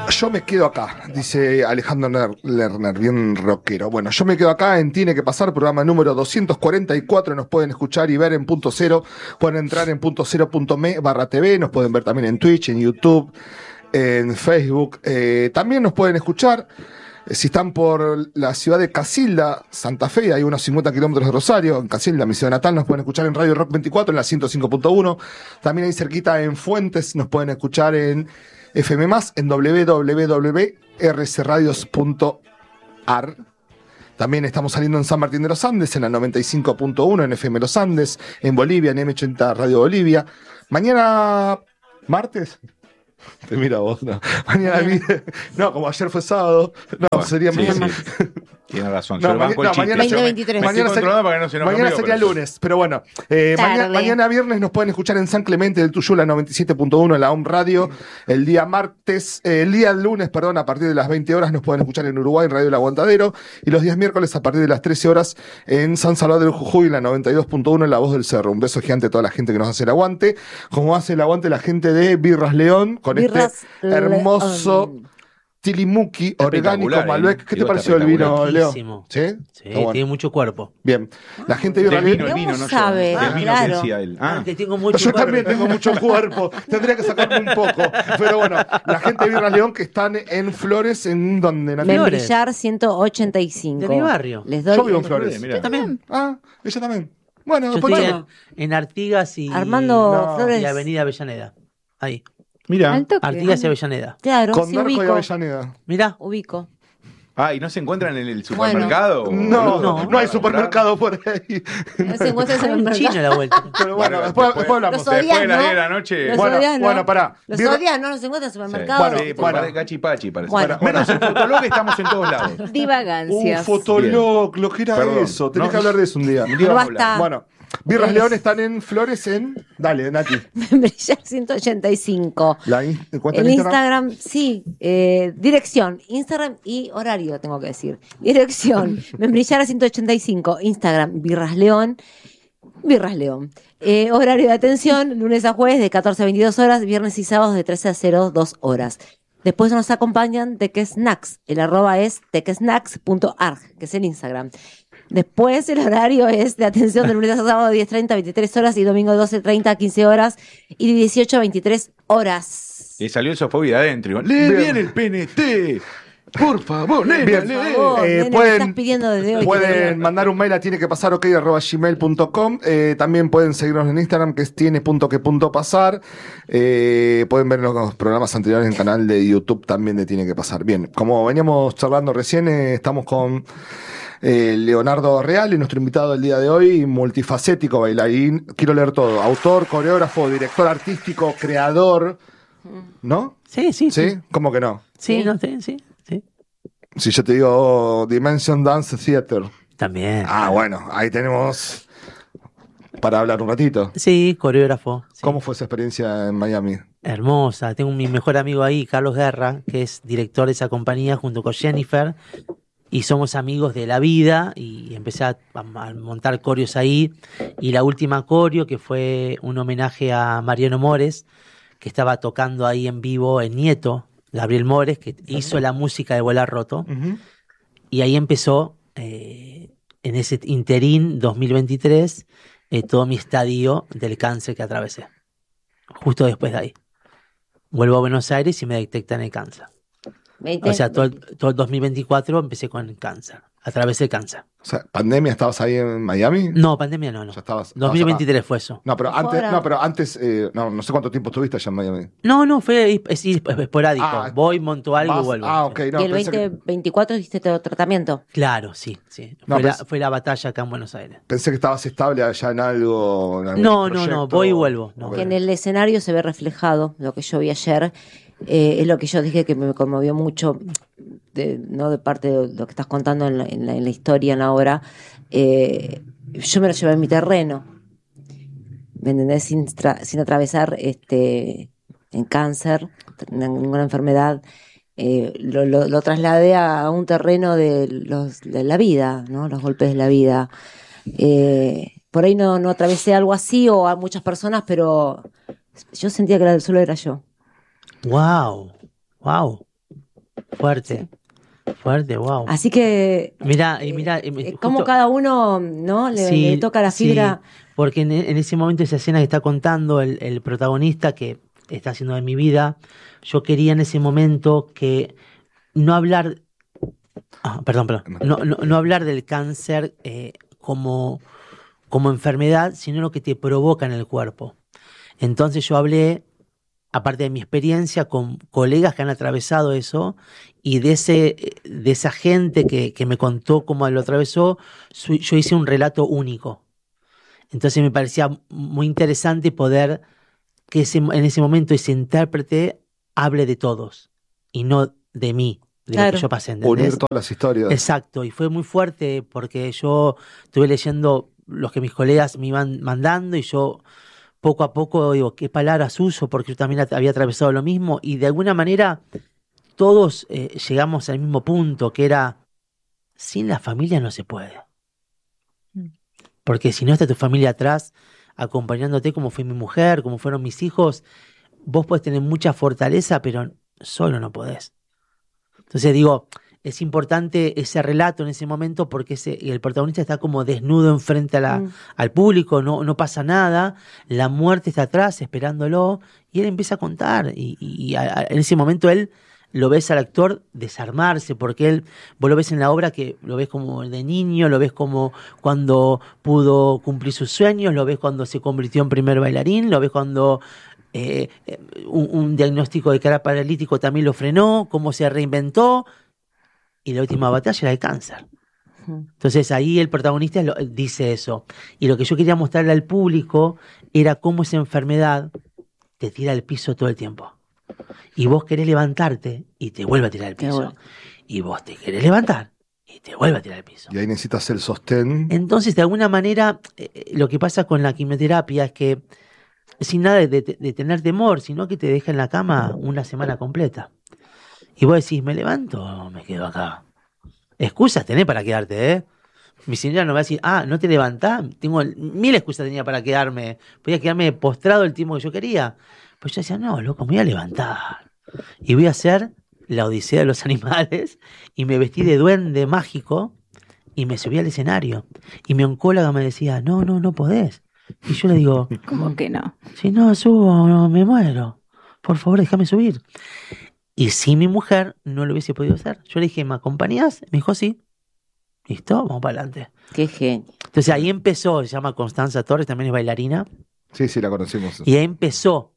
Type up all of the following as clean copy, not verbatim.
Yo me quedo acá, dice Alejandro Lerner, bien rockero. Bueno, yo me quedo acá en Tiene que Pasar, programa número 244. Nos pueden escuchar y ver en Punto Cero. Pueden entrar en puntocero.me/TV. Nos pueden ver también en Twitch, en YouTube, en Facebook. También nos pueden escuchar. Si están por la ciudad de Casilda, Santa Fe, hay unos 50 kilómetros de Rosario, en Casilda, mi ciudad natal, nos pueden escuchar en Radio Rock 24, en la 105.1. También ahí cerquita en Fuentes, nos pueden escuchar en FM+, en www.rcradios.ar. También estamos saliendo en San Martín de los Andes, en la 95.1, en FM Los Andes, en Bolivia, en M80 Radio Bolivia. Mañana, martes... Te mira vos, no. Mañana no, como ayer fue sábado. No, bueno, sería sí, mañana. Sí. Tienes razón. No, mañana 2023. Mañana sería lunes, pero bueno. Mañana viernes nos pueden escuchar en San Clemente del Tuyú, la 97.1 en la Home Radio. El día lunes, a partir de las 20 horas nos pueden escuchar en Uruguay, en Radio El Aguantadero. Y los días miércoles a partir de las 13 horas en San Salvador del Jujuy, en la 92.1 en La Voz del Cerro. Un beso gigante a toda la gente que nos hace el aguante. Como hace el aguante la gente de Birras León, con Birras este hermoso Tilimuki orgánico Malbec. ¿Qué te pareció el vino, Leo? ¿Sí? Bueno. Tiene mucho cuerpo. Bien. La gente de Birras León. El vino, no sabe. El vino Claro. que decía él. Que tengo mucho Yo cuerpo. también tengo mucho cuerpo. Tendría que sacarme un poco. Pero bueno, la gente de Birras León que están en Flores, en donde Membrillar 185. De mi barrio. Les doy Yo vivo en Flores. Yo también. Ah, ella también. Bueno, Yo después estoy en Artigas y, Armando Flores. y Avenida Avellaneda. Ahí. Mira. Al toque. Artigas y Avellaneda. Claro, con sí Narco y ubico. Avellaneda. Mirá. Ubico. Ah, ¿y no se encuentran en el supermercado? No hay supermercado por ahí. No se encuentra en el Un chino a mercado. la vuelta. Pero bueno, después hablamos. Los odias, Después de las ¿no? 10 de la noche. Los Bueno, odias, ¿no? bueno, pará. Los Birra- odias, no se encuentra en el supermercado. Bueno, Sí, bueno. parece cachipachi, parece. Bueno. Menos el fotolog, estamos en todos lados. Divagancias. Fotolog, lo que era Perdón. eso. Tenés No. que hablar de eso un día. Un día vamos a Basta. hablar. Bueno, Birras León están en Flores en... Dale, Nati. Membrillar 185. ¿Cuánto El Instagram, sí. Dirección, Instagram y horario, tengo que decir. Dirección, Membrillar 185. Instagram, Birras León. Birras León. Horario de atención, lunes a jueves de 14 a 22 horas, viernes y sábados de 13 a 02 horas. Después nos acompañan TechSnacks. El @ es techsnacks.arg, que es el Instagram. Después el horario es de atención de lunes a sábado de 10:30 a 23 horas y domingo de 12:30 a 15 horas y de 18 a 23 horas. Y salió el sofobia de adentro. Y lee bien el PNT. Por favor, lee. Bien. Por favor, nene, me estás pidiendo desde hoy que te lea. Pueden mandar un mail a tienekepasarok@gmail.com. También pueden seguirnos en Instagram, que es tiene.que.pasar. Pueden ver los programas anteriores en el canal de YouTube también de Tiene que Pasar. Bien, como veníamos charlando recién, estamos con Leonardo Real, y nuestro invitado del día de hoy, multifacético, bailarín. Quiero leer todo. Autor, coreógrafo, director artístico, creador. ¿No? Sí. ¿Sí? ¿Cómo que no? Sí, no sé, sí. Si yo te digo Dimension Dance Theater. También. Ah, bueno, ahí tenemos para hablar un ratito. Sí, coreógrafo. Sí. ¿Cómo fue esa experiencia en Miami? Hermosa. Tengo mi mejor amigo ahí, Carlos Guerra, que es director de esa compañía junto con Jennifer. Y somos amigos de la vida y empecé a montar coreos ahí. Y la última coreo, que fue un homenaje a Mariano Mores, que estaba tocando ahí en vivo el nieto, Gabriel Mores, que hizo la música de Volar Roto. Uh-huh. Y ahí empezó, en ese interín 2023, todo mi estadio del cáncer que atravesé. Justo después de ahí. Vuelvo a Buenos Aires y me detectan el cáncer. O sea, todo el 2024 empecé con cáncer. Atravesé el cáncer. O sea, ¿pandemia estabas ahí en Miami? No, pandemia no. Ya estabas 2023 fue eso. No, pero antes, no sé cuánto tiempo estuviste allá en Miami. No, fue esporádico. Ah, Voy, monto algo, vuelvo. ok, no. ¿Y el 2024 hiciste todo tratamiento? Claro, sí. No, Fue la batalla acá en Buenos Aires. Pensé que estabas estable allá en algo. En algún No, proyecto. voy y vuelvo. No. Ok. Que en el escenario se ve reflejado lo que yo vi ayer. Es lo que yo dije que me conmovió mucho, no de parte de lo que estás contando en la historia, en la obra. Yo me lo llevé en mi terreno, ¿me entendés? Sin atravesar en cáncer, ninguna enfermedad. Lo trasladé a un terreno de la vida, ¿no? Los golpes de la vida. Por ahí no atravesé algo así o a muchas personas, pero yo sentía que solo era yo. Wow. Fuerte. Fuerte, wow. Así que Mirá, como justo- cada uno, ¿no? Sí, Le toca la fibra. sí, porque en ese momento, esa escena que está contando el protagonista que está haciendo de mi vida, yo quería en ese momento que no hablar, perdón, no hablar del cáncer como enfermedad, sino lo que te provoca en el cuerpo. Entonces yo hablé, aparte de mi experiencia, con colegas que han atravesado eso y de esa gente que me contó cómo lo atravesó, yo hice un relato único. Entonces me parecía muy interesante poder que en ese momento ese intérprete hable de todos y no de mí, de lo Claro. que yo pasé, ¿entendés? Unir todas las historias. Exacto, y fue muy fuerte porque yo estuve leyendo los que mis colegas me iban mandando y yo poco a poco digo, ¿qué palabras uso? Porque yo también había atravesado lo mismo y de alguna manera todos llegamos al mismo punto, que era, sin la familia no se puede. Porque si no está tu familia atrás, acompañándote como fue mi mujer, como fueron mis hijos, vos podés tener mucha fortaleza, pero solo no podés. Entonces digo, es importante ese relato en ese momento porque el protagonista está como desnudo enfrente al público, no pasa nada, la muerte está atrás esperándolo y él empieza a contar y en ese momento él lo ves al actor desarmarse porque vos lo ves en la obra que lo ves como de niño, lo ves como cuando pudo cumplir sus sueños, lo ves cuando se convirtió en primer bailarín, lo ves cuando un diagnóstico de cara paralítico también lo frenó, cómo se reinventó y la última batalla era el cáncer. Entonces ahí el protagonista dice eso y lo que yo quería mostrarle al público era cómo esa enfermedad te tira al piso todo el tiempo y vos querés levantarte y te vuelve a tirar al piso y vos te querés levantar y te vuelve a tirar al piso. Y ahí necesitas el sostén. Entonces de alguna manera lo que pasa con la quimioterapia es que sin nada de tener temor, sino que te deja en la cama una semana completa. Y vos decís, ¿me levanto o me quedo acá? Excusas tenés para quedarte, ¿eh? Mi señora no va a decir, ¿no te levantás? Tengo 1000 excusas tenía para quedarme. Podía quedarme postrado el tiempo que yo quería. Pues yo decía, no, loco, me voy a levantar. Y voy a hacer la Odisea de los Animales. Y me vestí de duende mágico y me subí al escenario. Y mi oncóloga me decía, no podés. Y yo le digo, ¿Cómo que no? si no subo, no, me muero. Por favor, déjame subir. Y si mi mujer no lo hubiese podido hacer, yo le dije, ¿me acompañás? Me dijo, sí. Listo, vamos para adelante. Qué genio. Entonces ahí empezó, se llama Constanza Torres, también es bailarina. Sí, la conocimos. Y ahí empezó.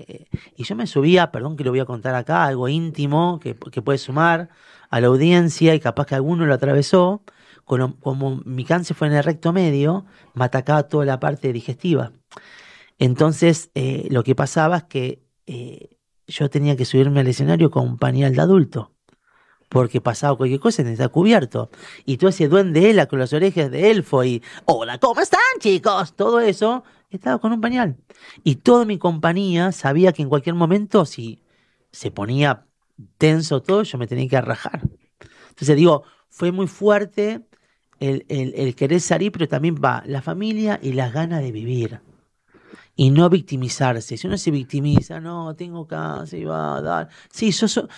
Y yo me subía, perdón que lo voy a contar acá, algo íntimo que puede sumar a la audiencia y capaz que alguno lo atravesó. Como mi cáncer fue en el recto medio, me atacaba toda la parte digestiva. Entonces, lo que pasaba es que yo tenía que subirme al escenario con pañal de adulto, porque pasaba cualquier cosa y necesitaba cubierto. Y todo ese duende Ela con las orejas de elfo y hola, ¿cómo están, chicos? Todo eso estaba con un pañal. Y toda mi compañía sabía que en cualquier momento, si se ponía tenso todo, yo me tenía que rajar. Entonces digo, fue muy fuerte el querer salir, pero también va la familia y las ganas de vivir. Y no victimizarse. Si uno se victimiza, no, tengo cáncer, va a dar. Sí,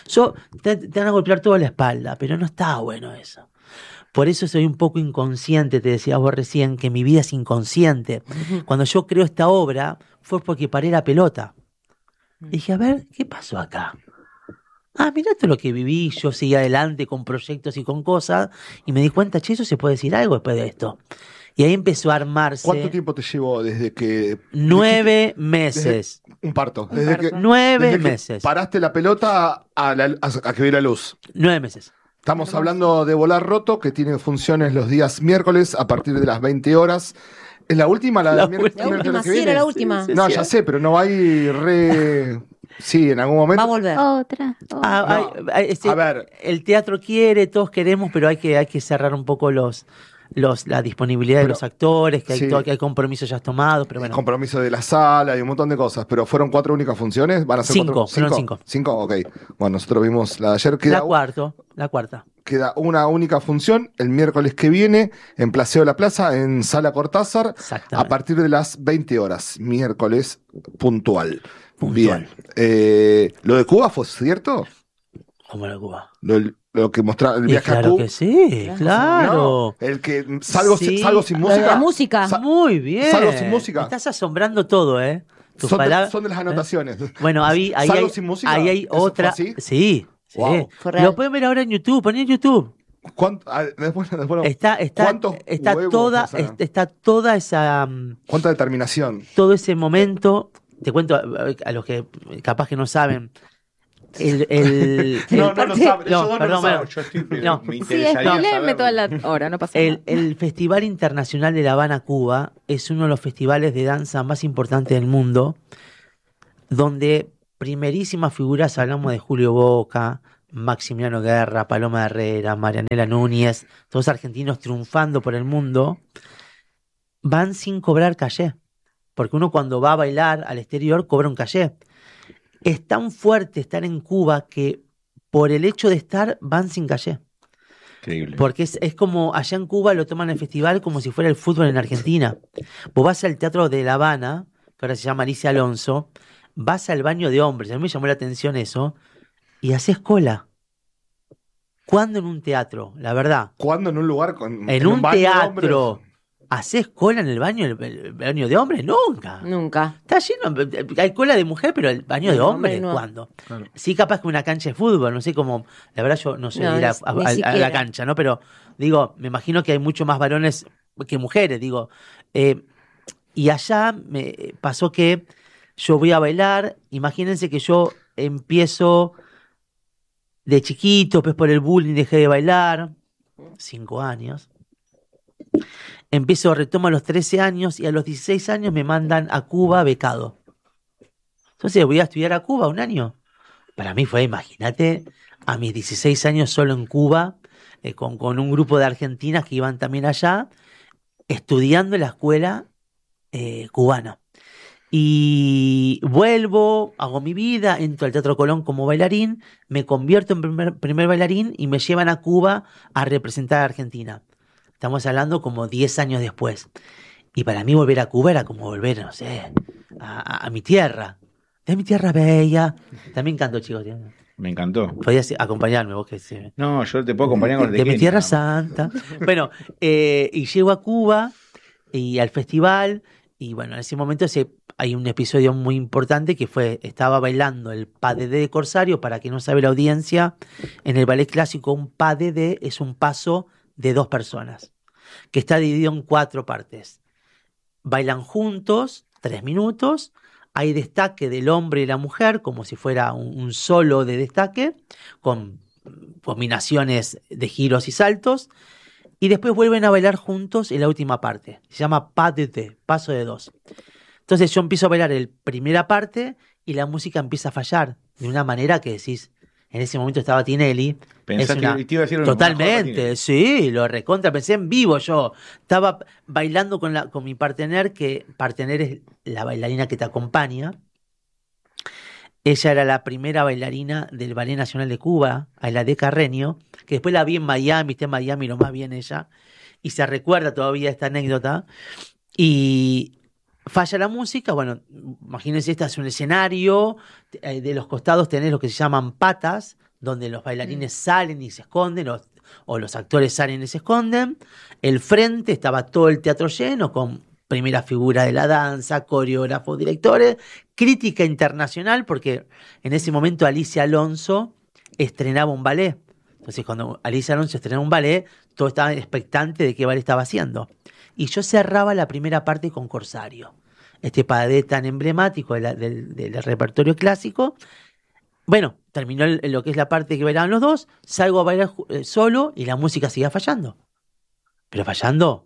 te van a golpear toda la espalda, pero no está bueno eso. Por eso soy un poco inconsciente, te decías vos recién, que mi vida es inconsciente. Cuando yo creo esta obra, fue porque paré la pelota. Y dije, a ver, ¿qué pasó acá? Mirá todo lo que viví, yo seguí adelante con proyectos y con cosas, y me di cuenta, che, eso se puede decir algo después de esto. Y ahí empezó a armarse. ¿Cuánto tiempo te llevó desde que... 9 meses. Un parto. Un parto. 9 desde que meses. paraste la pelota a que viera luz. 9 meses. Estamos hablando de Volar Roto, que tiene funciones los días miércoles a partir de las 20 horas. ¿Es la última? La miércoles última, que sí, viene? era la última. Sí, No, sí. ya sé, pero no hay Sí, en algún momento. Va a volver. Otra. A ver. El teatro quiere, todos queremos, pero hay que cerrar un poco la disponibilidad de los actores, que hay, sí. que hay compromisos ya tomados, pero bueno. Compromiso de la sala y un montón de cosas. Pero fueron 4 únicas funciones. ¿Van a ser 5, 4? fueron 5. 5, ok. Bueno, nosotros vimos la de ayer. La cuarta. Queda una única función el miércoles que viene en Placeo La Plaza, en Sala Cortázar, Exactamente. a partir de las 20 horas, miércoles puntual. Puntual. Bien. Lo de Cuba fue cierto. ¿Cómo la Cuba? Lo que mostraba el Y viaje a claro Cuba. que sí, claro. No, el que salgo Sí. sin Lo de la música. música. Muy bien. Salgo sin música. Me estás asombrando todo, ¿eh? Tus Son palabras. de las anotaciones. Bueno, ahí ¿Salgo hay, sin música? ahí hay ¿Eso fue otra. así? Sí, sí. Wow. Fue real. Lo pueden ver ahora en YouTube, poné en YouTube. Después Está huevos, toda, o sea, está toda esa, cuánta determinación. todo ese momento. Te cuento a los que capaz que no saben. No lo saben. Ellos dos no lo perdón, saben. bueno. Yo estoy, No. me Sí, interesaría léeme saberlo. toda la hora, no pasa nada. El Festival Internacional de La Habana, Cuba, es uno de los festivales de danza más importantes del mundo, donde primerísimas figuras, hablamos de Julio Boca, Maximiliano Guerra, Paloma Herrera, Marianela Núñez, todos argentinos triunfando por el mundo, van sin cobrar caché, porque uno cuando va a bailar al exterior cobra un caché. Es tan fuerte estar en Cuba que por el hecho de estar van sin caché. Increíble. Porque es como allá en Cuba lo toman el festival como si fuera el fútbol en Argentina. Vos vas al Teatro de La Habana, que ahora se llama Alicia Alonso, vas al baño de hombres, a mí me llamó la atención eso, y haces cola. ¿Cuándo en un teatro? La verdad. ¿Cuándo en un lugar En un baño de teatro hombres? haces cola en el baño de hombres? Nunca. Nunca. Está lleno, hay cola de mujer, pero el baño de De hombre, hombre no. ¿cuándo? Claro. Sí, capaz que una cancha de fútbol, no sé cómo, la verdad yo no sé No, ir a, ni a la siquiera. cancha, ¿no? Pero digo, me imagino que hay mucho más varones que mujeres, digo. Y allá me pasó que yo voy a bailar, imagínense que yo empiezo de chiquito, pues por el bullying dejé de bailar, 5 años. Retomo a los 13 años y a los 16 años me mandan a Cuba becado. Entonces voy a estudiar a Cuba un año. Para mí fue, imagínate, a mis 16 años solo en Cuba, con un grupo de argentinas que iban también allá, estudiando en la escuela cubana. Y vuelvo, hago mi vida, entro al Teatro Colón como bailarín, me convierto en primer bailarín y me llevan a Cuba a representar a Argentina. Estamos hablando como 10 años después. Y para mí volver a Cuba era como volver, no sé, a mi tierra. Es mi tierra bella. También canto, chicos. Me encantó. Podías acompañarme, vos que sí. No, yo te puedo acompañar con el De mi Kenia, tierra nada más. santa. Bueno, y llego a Cuba y al festival. Y bueno, en ese momento hay un episodio muy importante que estaba bailando el pas de deux de Corsario. Para quien no sabe la audiencia, en el ballet clásico un pas de deux es un paso de 2 personas, que está dividido en 4 partes. Bailan juntos 3 minutos, hay destaque del hombre y la mujer, como si fuera un solo de destaque, con combinaciones de giros y saltos, y después vuelven a bailar juntos en la última parte. Se llama pas de deux, paso de 2. Entonces yo empiezo a bailar la primera parte y la música empieza a fallar de una manera que decís, en ese momento estaba Tinelli. Pensás que te iba a decir lo mismo, mejor Totalmente, Tinelli. sí, lo recontra, pensé en vivo yo. Estaba bailando con mi partener, que partener es la bailarina que te acompaña. Ella era la primera bailarina del Ballet Nacional de Cuba, Ailade Carreño, que después la vi en Miami, está en Miami lo más bien ella, y se recuerda todavía esta anécdota. Y falla la música, bueno, imagínense, este es un escenario, de los costados tenés lo que se llaman patas, donde los bailarines salen y se esconden, o los actores salen y se esconden. El frente estaba todo el teatro lleno, con primera figura de la danza, coreógrafos, directores, crítica internacional, porque en ese momento Alicia Alonso estrenaba un ballet. Entonces, cuando Alicia Alonso estrenaba un ballet, todos estaban expectantes de qué ballet estaba haciendo. Y yo cerraba la primera parte con Corsario, este padé tan emblemático del repertorio clásico. Bueno, terminó lo que es la parte que bailaban los dos, salgo a bailar solo y la música seguía fallando. Pero fallando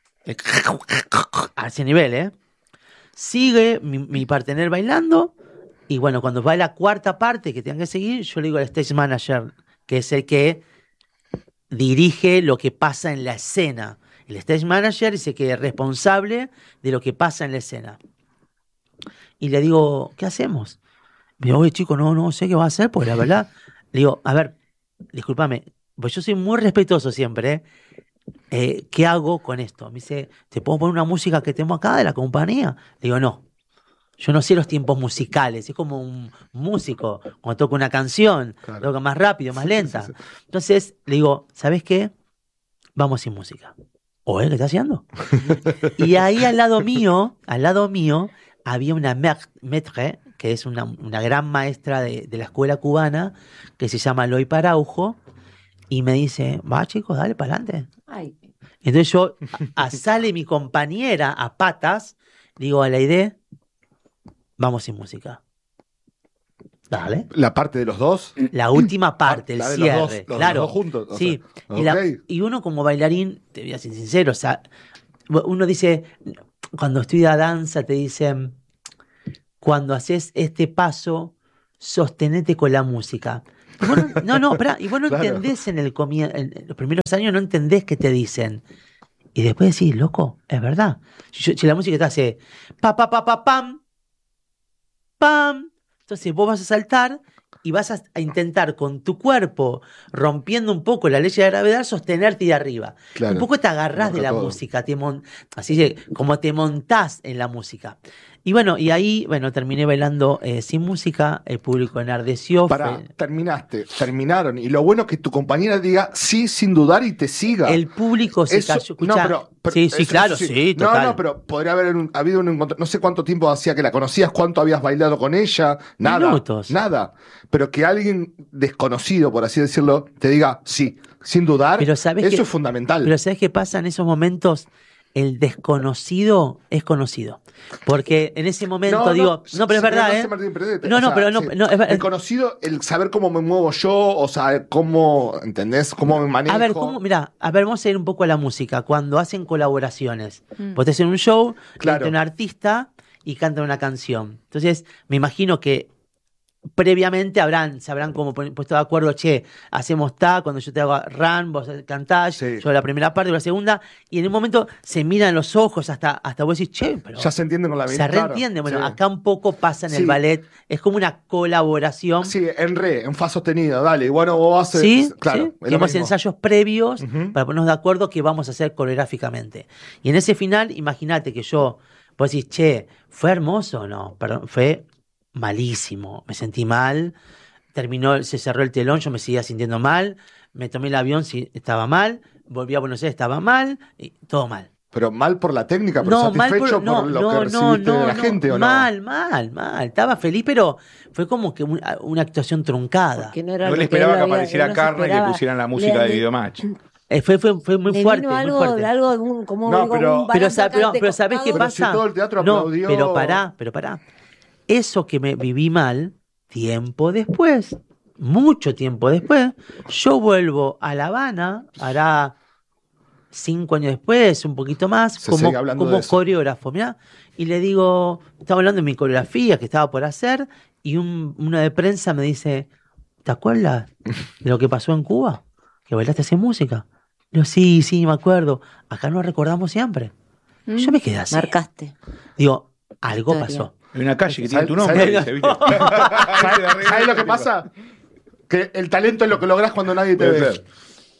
a ese nivel, ¿eh? Sigue mi partener bailando y bueno, cuando va a la cuarta parte que tengan que seguir, yo le digo al stage manager, que es el que dirige lo que pasa en la escena. El stage manager es el que es responsable de lo que pasa en la escena. Y le digo, ¿qué hacemos? Me digo, oye, chico, no sé qué va a hacer, porque la verdad, le digo, a ver, discúlpame, pues yo soy muy respetuoso siempre, ¿eh? ¿Qué hago con esto? Me dice, ¿te puedo poner una música que tengo acá de la compañía? Le digo, no. Yo no sé los tiempos musicales, es como un músico, cuando toca una canción, Claro. toca más rápido, más lenta. Sí. Entonces le digo, ¿sabes qué? Vamos sin música. ¿O él qué está haciendo? Y ahí al lado mío, había una maître, que es una gran maestra de la escuela cubana, que se llama Loy Paraujo, y me dice, va chicos, dale para adelante. Ay, Entonces sale mi compañera a patas, digo a la idea, vamos sin música. Dale. La parte de los dos. La última parte, el La de cierre. los dos, los claro. dos juntos. o Sí. sea, Y, ok. y uno como bailarín, te voy a ser sincero, o sea, uno dice, cuando estudia danza, te dicen, cuando haces este paso, sostenete con la música. Y vos espera, y vos no Claro. entendés en los primeros años, no entendés qué te dicen. Y después decís, loco, es verdad. Si la música te hace pa, pa, pa, pa, pam, pam, entonces vos vas a saltar y vas a intentar con tu cuerpo, rompiendo un poco la ley de la gravedad, sostenerte de arriba. Claro. Un poco te agarrás Baja de la todo. música, así que como te montás en la música. Y bueno, y ahí, terminé bailando sin música, el público enardeció. Terminaron. Y lo bueno es que tu compañera diga sí sin dudar y te siga. El público se Eso- cayó. no, Escuchá, pero sí, sí, eso claro, sí, No, total. no, pero podría haber habido un encuentro. No sé cuánto tiempo hacía que la conocías, cuánto habías bailado con ella. Nada. Minutos. Nada. Pero que alguien desconocido, por así decirlo, te diga sí, sin dudar. Pero ¿sabés eso qué? es fundamental. Pero ¿sabes qué pasa en esos momentos? El desconocido es conocido. Porque en ese momento pero es verdad, no ¿eh? se malinterprete. No, O no, sea, pero no, sí. no, es verdad. El conocido, el saber cómo me muevo yo, o saber cómo, ¿entendés? Cómo me manejo. A ver, vamos a ir un poco a la música. Cuando hacen colaboraciones, vos te hacen un show, Claro. canta un artista y canta una canción. Entonces, me imagino que previamente se habrán como puesto de acuerdo, hacemos cuando yo te hago run, vos cantás, Sí. yo la primera parte, la segunda, y en un momento se miran los ojos hasta vos decís, pero Ya se entiende con la se claro, reentiende. Bueno, sí. acá un poco pasa en Sí. el ballet, es como una colaboración. Sí, en fa sostenido, dale. Y bueno, vos haces. Sí, claro. sí. es lo Tenemos mismo. ensayos previos Ujú. para ponernos de acuerdo qué vamos a hacer coreográficamente. Y en ese final, imagínate que vos decís, ¿fue hermoso o no? Perdón, fue malísimo. Me sentí mal. Se cerró el telón, yo me seguía sintiendo mal. Me tomé el avión, sí, estaba mal. Volví a Buenos Aires, estaba mal. Y todo mal. Pero mal por la técnica, pero mal satisfecho por lo que recibiste de la gente, ¿o no? Mal. Estaba feliz, pero fue como que una actuación truncada. que no era No lo le que él esperaba que había- apareciera no se Carne y que esperaba. pusieran la música de Videomatch. Fue muy Le fuerte, vino muy algo, fuerte. algo como No, digo, pero- un Pero, balance acá pero ¿sabés qué Pero pasa? si todo el teatro No, aplaudió. pero pará. Eso que me viví mal, tiempo después, mucho tiempo después, yo vuelvo a La Habana, hará 5 años después, un poquito más, Se sigue hablando de como eso. coreógrafo, mirá, y le digo, estaba hablando de mi coreografía que estaba por hacer, y uno de prensa me dice, ¿te acuerdas de lo que pasó en Cuba? ¿Que bailaste sin música? Le digo, sí, me acuerdo. Acá nos recordamos siempre. Yo me quedé así. Marcaste. Digo, algo Historia. pasó. Hay una calle que tiene ¿Sabes- tu nombre, sabes- dice, ¿viste? ¿Sabes lo que pasa? Que el talento es lo que lográs cuando nadie te Puede ve. ser.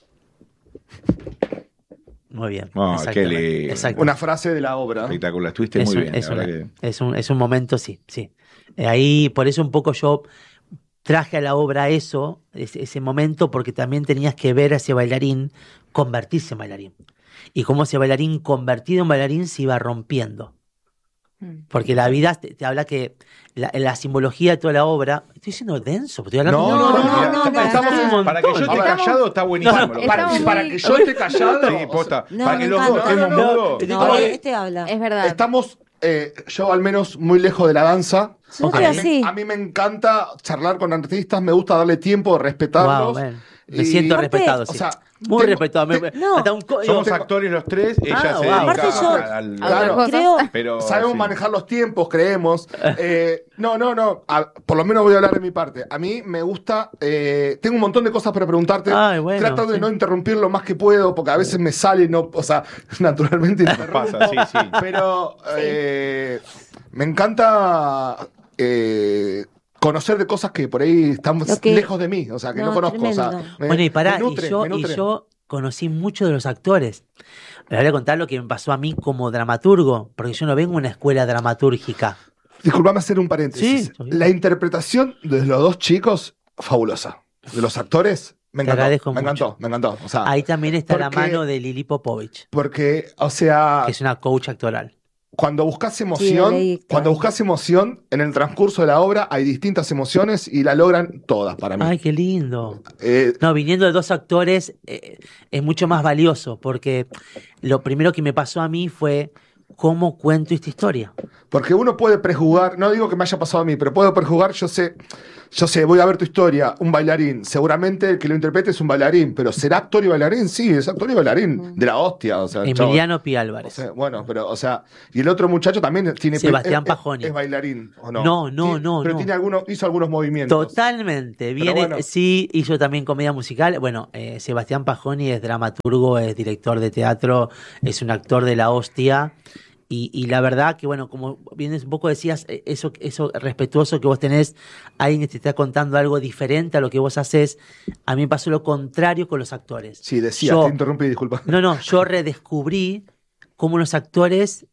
Muy bien. Oh, exactamente, qué lindo. exactamente. Una frase de la obra. Espectacular, estuviste Es muy un- bien. es la una- verdad que- es un momento, sí. Ahí, por eso un poco yo traje a la obra ese momento, porque también tenías que ver a ese bailarín convertirse en bailarín. Y cómo ese bailarín convertido en bailarín se iba rompiendo. Porque la vida te habla que la simbología de toda la obra. Estoy siendo denso, porque estoy hablando. estamos Para que yo esté Ahora, callado está buenísimo. no, lo que Para, estás y para diciendo. que yo esté callado. Sí, posta. No, Para me que los encanta. dos estemos No, mudos. No, Oye, este habla. Es verdad. Estamos, yo al menos, muy lejos de la danza. Yo Ok. estoy A mí, así. a mí me encanta charlar con artistas, me gusta darle tiempo, respetarlos. Wow, man. Me Y- siento Aparte, respetado, o sí. sea, Muy tengo- respetado. no. Hasta Somos tengo- actores los tres, ella Ah, se wow. dedica Aparte yo- al... Claro. Cosas. Creo, Pero, Sabemos sí. manejar los tiempos, creemos. No. Por lo menos voy a hablar de mi parte. A mí me gusta. Tengo un montón de cosas para preguntarte. Ay, bueno, Trato de sí. no interrumpir lo más que puedo, porque a veces me sale, no, o sea, naturalmente interrumpo. Pasa, sí. Pero me encanta conocer de cosas que por ahí están Lo que- lejos de mí, o sea, que no, No, conozco. O sea, tremendo. Bueno, y pará, me nutre, me y nutre. yo conocí mucho de los actores. Les voy a contar lo que me pasó a mí como dramaturgo, porque yo no vengo de una escuela dramatúrgica. Disculpame hacer un paréntesis. Sí, está bien. La interpretación de los dos chicos, fabulosa. De los actores, me Te encantó. agradezco Me encantó, mucho. me encantó. O sea, Ahí también está la porque- mano de Lili Popovich, porque, o sea, que es una coach actoral. cuando buscas Sí, emoción, leí todo. cuando buscas emoción, en el transcurso de la obra hay distintas emociones y la logran todas para mí. Ay, qué lindo. Eh, No, viniendo de dos actores es mucho más valioso, porque lo primero que me pasó a mí fue cómo cuento esta historia. Porque uno puede prejuzgar, no digo que me haya pasado a mí, pero puedo prejuzgar, yo sé, voy a ver tu historia, un bailarín, seguramente el que lo interprete es un bailarín, pero ¿será actor y bailarín? Sí, es actor y bailarín, de la hostia, o sea, chabón. Emiliano Pi O Álvarez. sea, bueno, pero, o sea, y el otro muchacho también tiene... Sebastián Pajoni. ¿Es bailarín o no? No, no, Sí, no, pero no. hizo algunos movimientos. Totalmente. Viene, bueno. sí, hizo también comedia musical. Bueno, Sebastián Pajoni es dramaturgo, es director de teatro, es un actor de la hostia. Y la verdad que, bueno, como bien un poco decías, eso respetuoso que vos tenés, alguien que te está contando algo diferente a lo que vos haces, a mí me pasó lo contrario con los actores. Sí, decía, Yo- te interrumpí, disculpa. No, yo redescubrí cómo los actores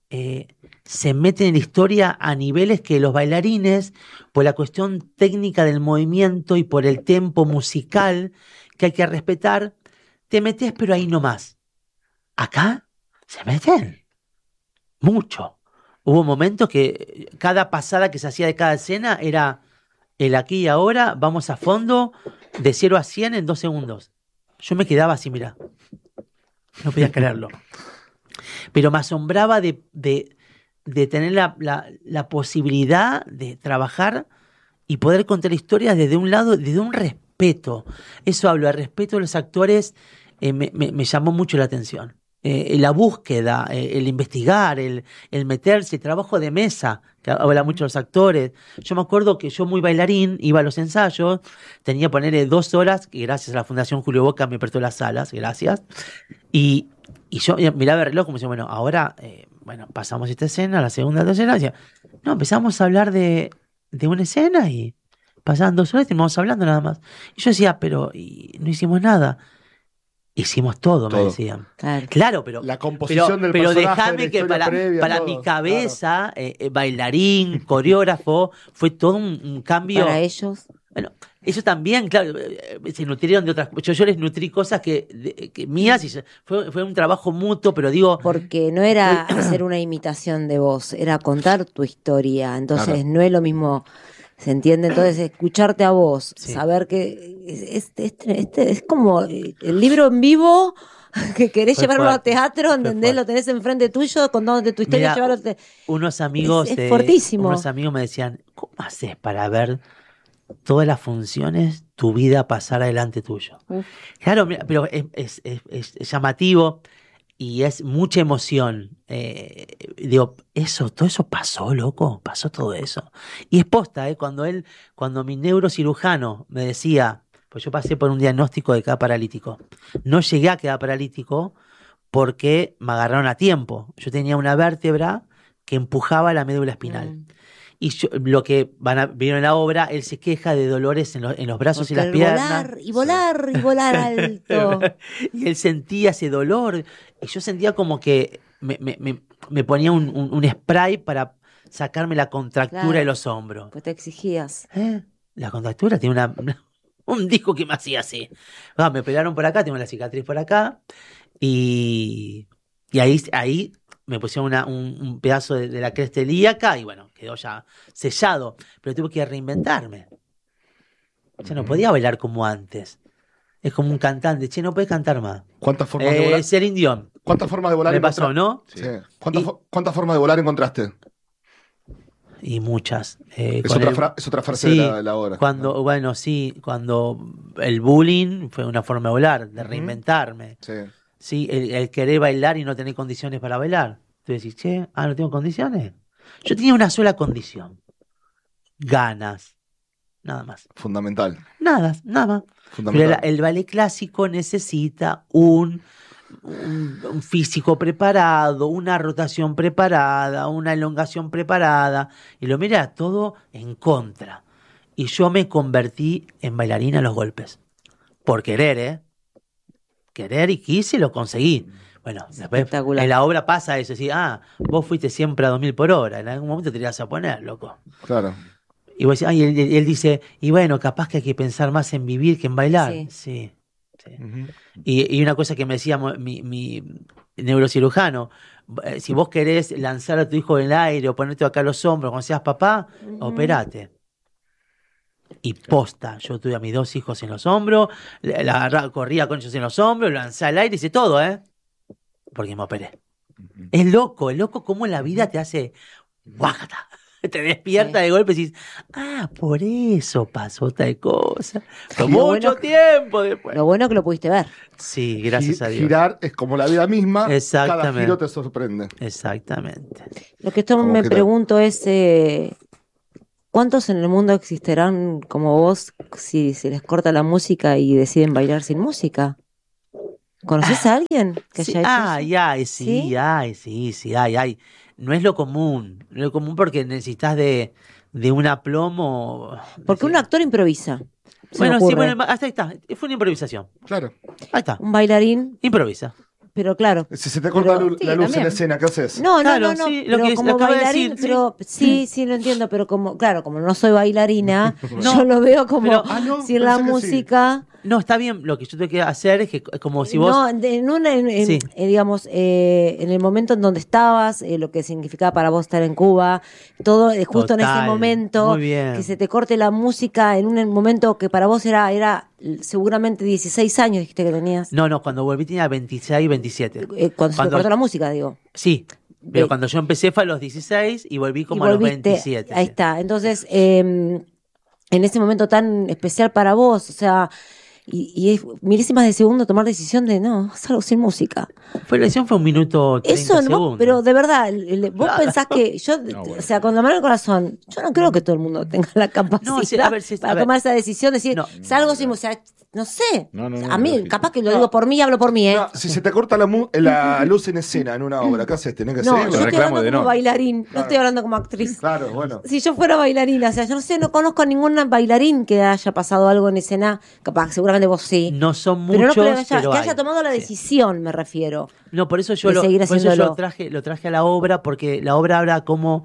se meten en la historia a niveles que los bailarines, por la cuestión técnica del movimiento y por el tempo musical que hay que respetar, te metes pero ahí nomás. Acá se meten mucho. Hubo momentos que cada pasada que se hacía de cada escena era el aquí y ahora, vamos a fondo, de 0 a 100 en 2 segundos. Yo me quedaba así, mira. No podía creerlo. Pero me asombraba de tener la posibilidad de trabajar y poder contar historias desde un lado, desde un respeto. Eso hablo, el respeto de los actores me llamó mucho la atención. La búsqueda, el investigar, el meterse, el trabajo de mesa, que habla mucho los actores. Yo me acuerdo que yo muy bailarín, iba a los ensayos, tenía que ponerle 2 horas, que gracias a la Fundación Julio Boca me prestó las salas, gracias. Y yo miraba el reloj como decía, bueno, ahora, pasamos esta escena, la segunda, tercera, decía, no, empezamos a hablar de una escena y pasaban 2 horas y terminamos hablando nada más. Y yo decía, pero no hicimos nada. Hicimos todo, me Todo. decían. Claro. Claro, pero La composición del pero personaje, déjame la que historia previa, para todo, mi cabeza, bailarín, coreógrafo, fue todo un cambio. Para ellos. Bueno, eso también, claro, se nutrieron de otras cosas. Yo les nutrí cosas que mías y fue un trabajo mutuo, pero digo, Porque no era hacer una imitación de vos, era contar tu historia. Entonces Claro. no es lo mismo, ¿se entiende? Entonces escucharte a vos, Sí. saber que es como el libro en vivo que querés Fue llevarlo a fuerte, teatro, fue ¿entendés? fuerte. Lo tenés enfrente tuyo, contándote tu historia, Mira, llevarlo a unos amigos, es fuertísimo. unos amigos me decían, ¿cómo haces para ver todas las funciones, tu vida pasar adelante tuyo? Uf. Claro, mira, pero es llamativo y es mucha emoción. Digo, todo eso pasó, loco, pasó todo eso. Y es posta, cuando mi neurocirujano me decía, pues yo pasé por un diagnóstico de quedar paralítico. No llegué a quedar paralítico porque me agarraron a tiempo. Yo tenía una vértebra que empujaba la médula espinal. Mm. Y lo que vieron en la obra, él se queja de dolores en los brazos Porque y las el piernas. volar alto. Y él sentía ese dolor. Y yo sentía como que me ponía un spray para sacarme la contractura Claro. de los hombros. Pues te exigías. La contractura tiene un disco que me hacía así. Me operaron por acá, tengo la cicatriz por acá. Y ahí me pusieron un pedazo de la cresta ilíaca y bueno, quedó ya sellado. Pero tuve que reinventarme. Ya no podía bailar como antes. Es como un cantante. Che, no puedes cantar más. ¿Cuántas formas de volar? Celine Dion. ¿Cuántas formas de volar Me pasó, encontraste? ¿no? Sí. ¿Cuántas formas de volar encontraste? Y muchas. Es otra frase sí, de la obra. Cuando el bullying fue una forma de volar, de reinventarme. Sí. Sí, el querer bailar y no tener condiciones para bailar. Tú decís, no tengo condiciones. Yo tenía una sola condición. Ganas. Nada más. Fundamental. Nada más. Pero Fundamental. el ballet clásico necesita un físico preparado, una rotación preparada, una elongación preparada. Y lo mira todo en contra. Y yo me convertí en bailarina a los golpes. Por querer, querer y quise y lo conseguí. Bueno, después Espectacular. en la obra pasa eso, decir, vos fuiste siempre a 2000 por hora, en algún momento te ibas a poner, loco. Claro. Y vos decís, él dice, y bueno, capaz que hay que pensar más en vivir que en bailar. Sí. Ujú. Y una cosa que me decía mi neurocirujano, si vos querés lanzar a tu hijo en el aire o ponerte acá a los hombros cuando seas papá, operate. Y posta, yo tuve a mis 2 hijos en los hombros, corría con ellos en los hombros, lo lancé al aire, hice todo, porque me operé. Es loco cómo la vida te hace guácata. Te despierta de golpe y dices, por eso pasó tal cosa. Fue Lo mucho bueno- tiempo después. Lo bueno que lo pudiste ver. Sí, gracias a Dios. Girar es como la vida misma. Cada Exactamente. giro te sorprende. Exactamente. Lo que esto ¿Cómo me qué tal? pregunto es, ¿cuántos en el mundo existirán como vos si se les corta la música y deciden bailar sin música? ¿Conoces a alguien que Sí, haya hecho eso? sí, hay. No es lo común. No es lo común porque necesitas de un aplomo. Porque un actor improvisa. se me Bueno, sí, ocurre. bueno, hasta ahí está. Fue una improvisación. Claro. Ahí está. Un bailarín, Improvisa. pero claro. Si se te corta Pero- la luz en también. escena, ¿qué haces? No, Claro, no, sí, lo pero que como acaba de bailarín, decir, pero sí, lo entiendo, pero como no soy bailarina, No, yo lo veo como pero- no, si en la pensé que sí. música. No, está bien. Lo que yo tengo que hacer es que, como si vos. No, Sí. digamos, en el momento en donde estabas, lo que significaba para vos estar en Cuba, todo, justo en ese Total, momento, muy bien. que se te corte la música en un momento que para vos era seguramente 16 años, dijiste que tenías. No, cuando volví tenía 26, 27. Cuando se te cortó la música, digo. Sí, pero Ve- cuando yo empecé fue a los 16 y volví como Y a los volviste, 27. ahí sí. está. Entonces, en ese momento tan especial para vos, o sea, y es milésimas de segundo tomar decisión de no, salgo sin música. La lección fue un minuto 30 Eso, segundos. pero de verdad, vos pensás que yo, No, bueno. o sea, con la mano en el corazón, yo no creo que todo el mundo tenga la capacidad No, sí, a ver, para a ver. tomar esa decisión, decir, No. salgo sin música, no sé. No, A mí, lógico. capaz que lo digo por mí, hablo por mí, ¿eh? No, si se te corta la luz en escena en una obra, ¿qué haces? Tenés que No, yo seguirlo. estoy reclamo hablando de como no. bailarín, no estoy hablando como actriz. Claro, bueno. Si yo fuera bailarina, o sea, yo no sé, no conozco a ningún bailarín que haya pasado algo en escena, capaz, seguramente vos sí. No son Pero no muchos, creo que pero haya hay. tomado la Sí. decisión, me refiero. No, por eso yo, de seguir por eso yo haciéndolo. lo traje a la obra, porque la obra habla como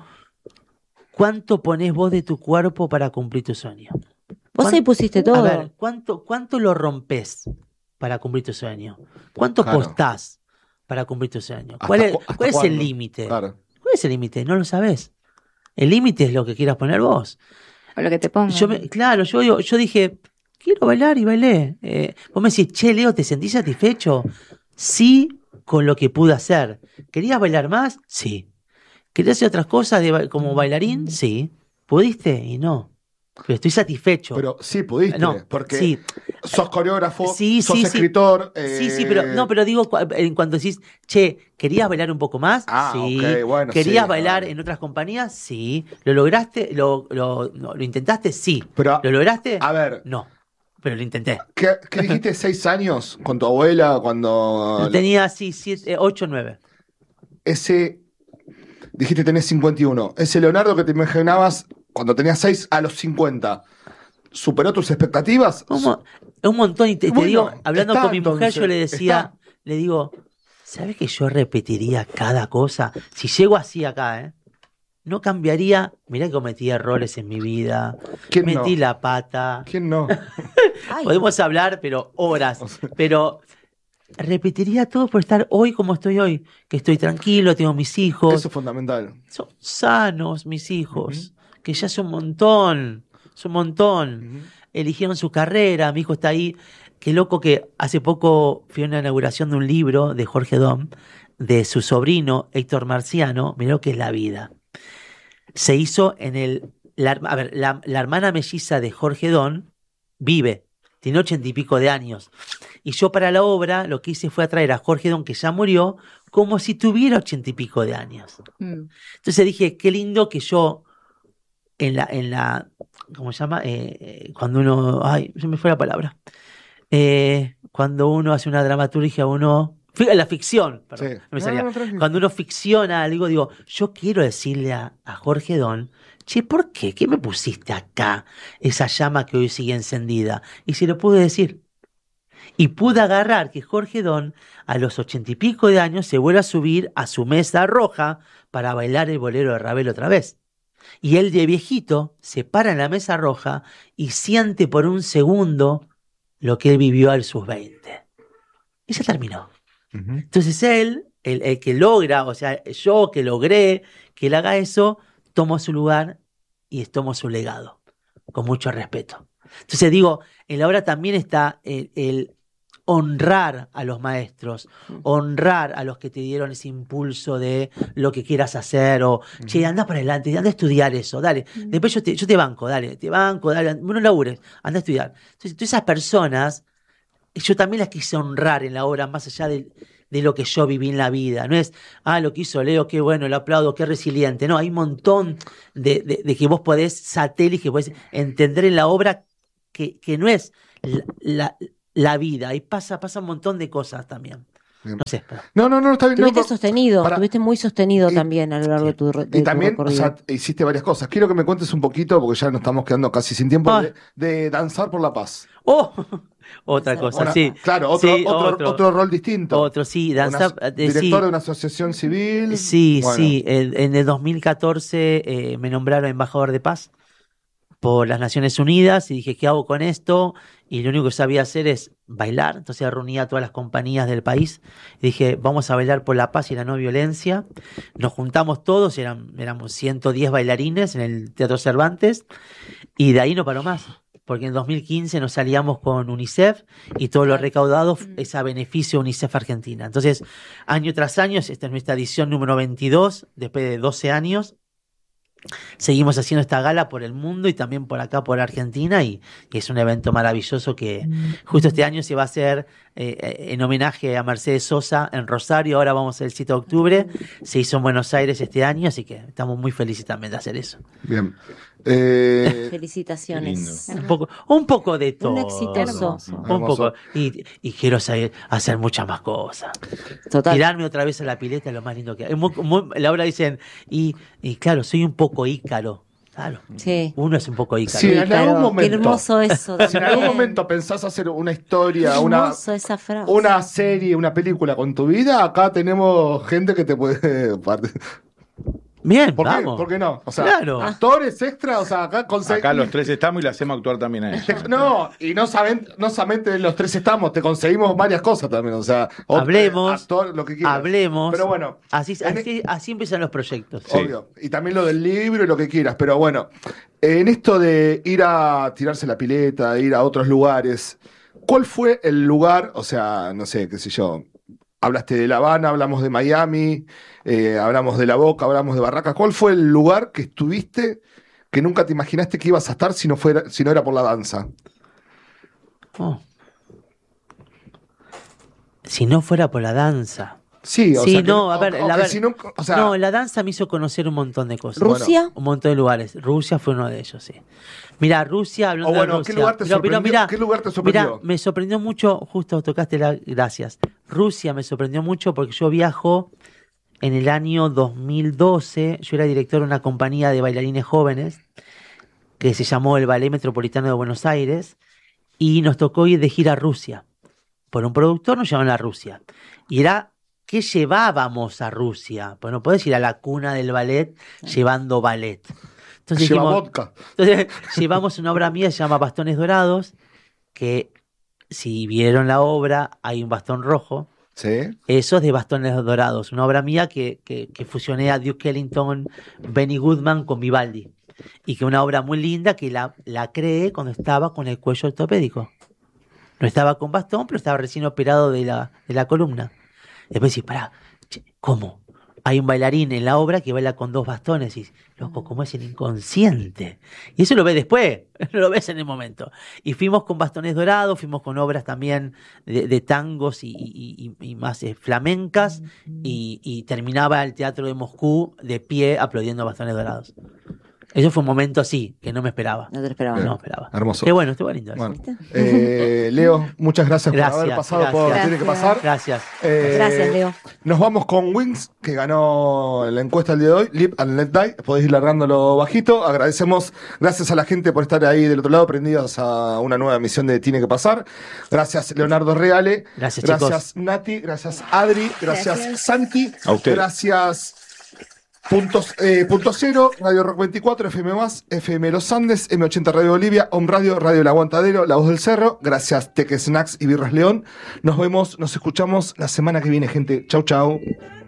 cuánto ponés vos de tu cuerpo para cumplir tu sueño. Vos ahí pusiste todo. A ver, ¿cuánto lo rompes para cumplir tu sueño? ¿Cuánto Claro. postás para cumplir tu sueño? ¿Hasta ¿Cuál es, cu- hasta cuál es el cuándo? límite? Claro. ¿Cuál es el límite? No lo sabés. El límite es lo que quieras poner vos. O lo que te pongan. Claro, yo dije, quiero bailar y bailé. Vos me decís, che, Leo, ¿te sentís satisfecho? Sí, con lo que pude hacer. ¿Querías bailar más? Sí. ¿Querías hacer otras cosas como bailarín? Sí. ¿Pudiste? Y no. Pero estoy satisfecho. Pero sí pudiste, No, porque sí. sos coreógrafo, Sí, sos sí, sí. escritor. Sí, pero digo, en cuanto decís, che, ¿querías bailar un poco más? Ah, Sí. ok, bueno, ¿Querías sí, bailar claro. en otras compañías? Sí. ¿Lo lograste? ¿Lo intentaste? Sí. Pero, ¿Lo lograste? a ver, No. Pero lo intenté. ¿qué dijiste 6 años con tu abuela cuando Tenía así 8, 9. ese, dijiste tenés 51, ese Leonardo que te imaginabas cuando tenías 6 a los 50, ¿superó tus expectativas? Un montón. Y te Bueno, digo, hablando está, con mi mujer, entonces, yo le decía, le digo, ¿sabes que yo repetiría cada cosa? Si llego así acá, no cambiaría. Mirá que cometí errores en mi vida. ¿Quién Metí no? la pata. ¿Quién no? Ay, Podemos hablar, pero horas. Pero repetiría todo por estar hoy como estoy hoy. Que estoy tranquilo, tengo mis hijos. Eso es fundamental. Son sanos mis hijos. Que ya son un montón. Son un montón. Eligieron su carrera. Mi hijo está ahí. Qué loco que hace poco fui a una inauguración de un libro de Jorge Dom, de su sobrino Héctor Marciano. Mirá lo que es la vida. Se hizo en el... La hermana melliza de Jorge Don vive, tiene 80 y pico de años. Y yo para la obra lo que hice fue atraer a Jorge Don, que ya murió, como si tuviera 80 y pico de años. Mm. Entonces dije, qué lindo que yo en la ¿cómo se llama? Cuando uno... Ay, se me fue la palabra. Cuando uno hace una dramaturgia, la ficción, perdón, Sí. no me salía. No, tranquilo. Cuando uno ficciona algo, digo, yo quiero decirle a Jorge Don, che, ¿por qué? ¿Qué me pusiste acá? Esa llama que hoy sigue encendida. Y se lo pude decir. Y pude agarrar que Jorge Don, a los 80 y pico de años, se vuelve a subir a su mesa roja para bailar el bolero de Ravel otra vez. Y él de viejito se para en la mesa roja y siente por un segundo lo que él vivió a sus 20. Y se terminó. Entonces él, el que logra, o sea, yo que logré que él haga eso, tomo su lugar y tomo su legado, con mucho respeto. Entonces digo, en la obra también está el honrar a los maestros, honrar a los que te dieron ese impulso de lo que quieras hacer, o che, anda para adelante, anda a estudiar eso, dale. Después yo te banco, dale, no labures, anda a estudiar. Entonces, todas esas personas, yo también las quise honrar en la obra, más allá de lo que yo viví en la vida. No es, lo que hizo Leo, qué bueno, lo aplaudo, qué resiliente. No, hay un montón de que vos podés, satélite, que podés entender en la obra que no es la vida. Ahí pasa un montón de cosas también. Bien. No sé. No, está bien. Estuviste No, sostenido, estuviste muy sostenido también a lo largo de tu y también, tu recorrido. hiciste varias cosas. Quiero que me cuentes un poquito, porque ya nos estamos quedando casi sin tiempo, Ah. de Danzar por la Paz. Otra cosa, sí. Claro, otro rol distinto. Otro, sí. Danzar, director de una asociación civil. Sí, bueno. sí. En el 2014 me nombraron embajador de paz por las Naciones Unidas y dije, ¿qué hago con esto? Y lo único que sabía hacer es bailar. Entonces reuní a todas las compañías del país y dije, vamos a bailar por la paz y la no violencia. Nos juntamos todos, éramos 110 bailarines en el Teatro Cervantes y de ahí no paró más. Porque en 2015 nos aliamos con UNICEF y todo lo recaudado es a beneficio de UNICEF Argentina. Entonces, año tras año, esta es nuestra edición número 22, después de 12 años. Seguimos haciendo esta gala por el mundo y también por acá, por Argentina, y es un evento maravilloso que justo este año se va a hacer en homenaje a Mercedes Sosa en Rosario. Ahora vamos el 7 de octubre, se hizo en Buenos Aires este año, así que estamos muy felices también de hacer eso. Bien. Felicitaciones. Un poco de todo. Un exitoso. Un poco. Y quiero hacer muchas más cosas. Total. Tirarme otra vez a la pileta es lo más lindo que hay. La obra dicen, y claro, soy un poco Ícaro. Claro. Sí. Uno es un poco Ícaro. Sí, en algún momento. Qué hermoso eso. Si en algún momento pensás hacer una historia, Esa frase. una serie, una película con tu vida, acá tenemos gente que te puede... Bien, ¿Por qué? vamos. ¿Por qué no? O sea, Claro. actores extra, o sea, Acá los tres estamos y le hacemos actuar también a ellos. No, y no solamente los tres estamos, te conseguimos varias cosas también, o sea, Hablemos, actor, lo que quieras. hablemos. Pero bueno, Así empiezan los proyectos. Sí. obvio. Y también lo del libro y lo que quieras, pero bueno, en esto de ir a tirarse la pileta, ir a otros lugares, ¿cuál fue el lugar, o sea, no sé, qué sé yo, hablaste de La Habana, hablamos de Miami, hablamos de La Boca, hablamos de Barracas, ¿cuál fue el lugar que estuviste que nunca te imaginaste que ibas a estar si no era por la danza? Oh. Si no fuera por la danza. Sí, o Sí, sea, que no, a ver, o que si no, o sea, no, la danza me hizo conocer un montón de cosas. ¿Rusia? Un montón de lugares. Rusia fue uno de ellos, sí. Mira, Rusia, hablando O bueno, de Rusia. ¿qué lugar te sorprendió? Mirá, ¿Qué lugar te sorprendió? mirá, me sorprendió mucho, justo tocaste gracias. Rusia me sorprendió mucho porque yo viajo en el año 2012. Yo era director de una compañía de bailarines jóvenes que se llamó el Ballet Metropolitano de Buenos Aires y nos tocó ir de gira a Rusia. Por un productor nos llevaron a Rusia. Y era... ¿Qué llevábamos a Rusia? Pues no podés ir a la cuna del ballet llevando ballet. Entonces lleva dijimos, vodka. entonces llevamos una obra mía que se llama Bastones Dorados, que si vieron la obra hay un bastón rojo. Sí. Eso es de Bastones Dorados, una obra mía que fusioné a Duke Ellington, Benny Goodman con Vivaldi. Y que una obra muy linda que la creé cuando estaba con el cuello ortopédico. No estaba con bastón, pero estaba recién operado de la columna. Después decís, pará, ¿cómo? Hay un bailarín en la obra que baila con 2 bastones. Y loco, ¿cómo es el inconsciente? Y eso lo ves después, no lo ves en el momento. Y fuimos con Bastones Dorados, fuimos con obras también de tangos y más flamencas. Y terminaba el teatro de Moscú de pie aplaudiendo Bastones Dorados. Eso fue un momento así, que no me esperaba. No te lo esperaba. No me esperaba. Hermoso. Qué bueno, estuvo lindo. Bueno, Leo, muchas gracias por haber pasado por gracias. Tiene que pasar. Gracias. Gracias, Leo. Nos vamos con Wings, que ganó la encuesta el día de hoy. Live and Let Die. Podéis ir largándolo bajito. Agradecemos, gracias a la gente por estar ahí del otro lado, prendidos a una nueva emisión de Tiene que pasar. Gracias, Leonardo Reale. Gracias, Gracias, chicos. Nati. Gracias, Adri. Gracias, Santi. A usted. Gracias. Punto Cero, Radio Rock 24, FM Más, FM Los Andes, M80 Radio Bolivia, Home Radio, Radio El Aguantadero, La Voz del Cerro. Gracias, Tech Snacks y Birras León. Nos vemos, nos escuchamos la semana que viene, gente. Chau, chau.